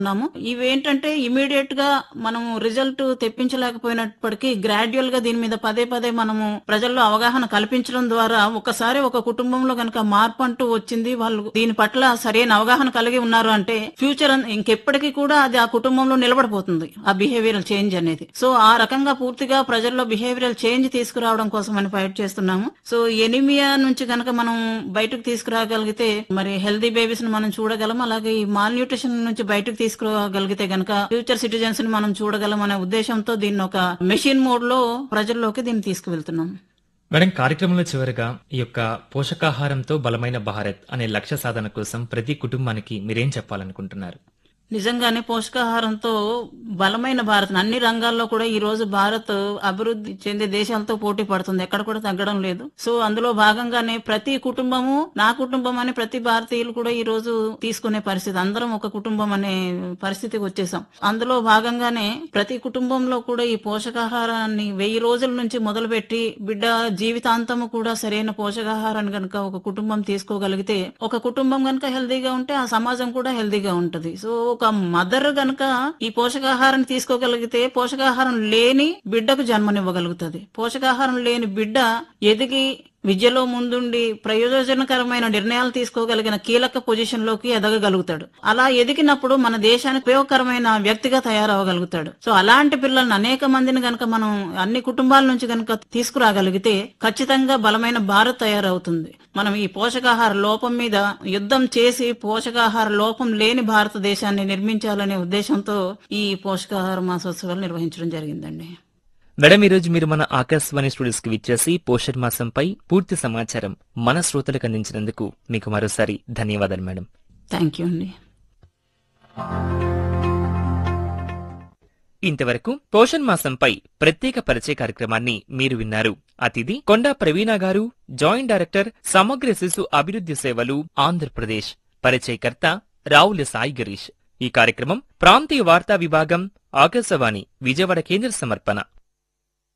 ఇవేంటంటే ఇమీడియట్ గా మనం రిజల్ట్ తెప్పించలేకపోయినప్పటికీ గ్రాడ్యువల్ గా దీని మీద పదే పదే మనము ప్రజల్లో అవగాహన కల్పించడం ద్వారా ఒకసారి ఒక కుటుంబంలో గనక మార్పు అంటూ వచ్చింది, వాళ్ళు దీని పట్ల సరైన అవగాహన కలిగి ఉన్నారు అంటే ఫ్యూచర్ ఇంకెప్పటికీ కూడా అది ఆ కుటుంబంలో నిలబడిపోతుంది ఆ బిహేవియరల్ చేంజ్ అనేది. సో ఆ రకంగా పూర్తిగా ప్రజల్లో బిహేవియరల్ చేంజ్ తీసుకురావడం కోసం అని ఫైట్ చేస్తున్నాము. సో ఎనిమియా నుంచి గనక మనం బయటకు తీసుకురాగలిగితే మరి హెల్దీ బేబీస్ ని మనం చూడగలం, అలాగే ఈ మాల్ న్యూట్రిషన్ నుంచి బయటకు తీసుకురాగలిగితే గనక ఫ్యూచర్ సిటిజన్స్ ని మనం చూడగలం అనే ఉద్దేశంతో దీన్ని ఒక మెషిన్ మోడ్ లో ప్రజల్లోకి దీన్ని తీసుకువెళ్తున్నాం. మేడం, కార్యక్రమంలో చివరిగా ఈ యొక్క పోషకాహారంతో బలమైన భారత్ అనే లక్ష్య సాధన కోసం ప్రతి కుటుంబానికి మీరేం చెప్పాలనుకుంటున్నారు? నిజంగానే పోషకాహారంతో బలమైన భారత్ అన్ని రంగాల్లో కూడా ఈ రోజు భారత్ అభివృద్ధి చెందే దేశాలతో పోటీ పడుతుంది, ఎక్కడ కూడా తగ్గడం లేదు. సో అందులో భాగంగానే ప్రతి కుటుంబము నా కుటుంబం అని ప్రతి భారతీయులు కూడా ఈ రోజు తీసుకునే పరిస్థితి, అందరం ఒక కుటుంబం అనే పరిస్థితికి వచ్చేసాం. అందులో భాగంగానే ప్రతి కుటుంబంలో కూడా ఈ పోషకాహారాన్ని 1000 రోజుల నుంచి మొదలుపెట్టి బిడ్డ జీవితాంతము కూడా సరైన పోషకాహారాన్ని గనక ఒక కుటుంబం తీసుకోగలిగితే, ఒక కుటుంబం గనక హెల్దీగా ఉంటే ఆ సమాజం కూడా హెల్దీగా ఉంటది. సో ఒక మదర్ గనక ఈ పోషకాహారం తీసుకోగలిగితే పోషకాహారం లేని బిడ్డకు జన్మనివ్వగలుగుతుంది. పోషకాహారం లేని బిడ్డ ఎదిగి విద్యలో ముందుండి ప్రయోజనకరమైన నిర్ణయాలు తీసుకోగలిగిన కీలక పొజిషన్ లోకి ఎదగగలుగుతాడు. అలా ఎదిగినప్పుడు మన దేశానికి ఉపయోగకరమైన వ్యక్తిగా తయారవగలుగుతాడు. సో అలాంటి పిల్లల్ని అనేక మందిని గనక మనం అన్ని కుటుంబాల నుంచి గనక తీసుకురాగలిగితే ఖచ్చితంగా బలమైన భారత్ తయారవుతుంది. మనం ఈ పోషకాహార లోపం మీద యుద్ధం చేసి పోషకాహార లోపం లేని భారతదేశాన్ని నిర్మించాలనే ఉద్దేశంతో ఈ పోషకాహార మాసోత్సవాలు నిర్వహించడం జరిగిందండి. మేడం, ఈరోజు మీరు మన ఆకాశవాణి స్టూడియోస్ కి విచ్చేసి పోషణ మాసంపై పూర్తి సమాచారం మన శ్రోతలకు అందించినందుకు మీకు మరోసారి ధన్యవాదాలు మేడం. థ్యాంక్ యూ అండి. ఇంతవరకు పోషణ్ మాసంపై ప్రత్యేక పరిచయ కార్యక్రమాన్ని మీరు విన్నారు. అతిథి కొండా ప్రవీణ గారు, జాయింట్ డైరెక్టర్ సమగ్ర శిశు అభివృద్ధి సేవలు ఆంధ్రప్రదేశ్. పరిచయకర్త రావుల సాయి గిరీష్. ఈ కార్యక్రమం ప్రాంతీయ వార్తా విభాగం, ఆకాశవాణి విజయవాడ కేంద్ర సమర్పణ.